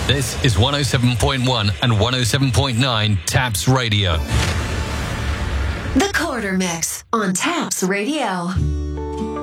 This is 107.1 and 107.9 Taps Radio. The Quarter Mix on Taps Radio.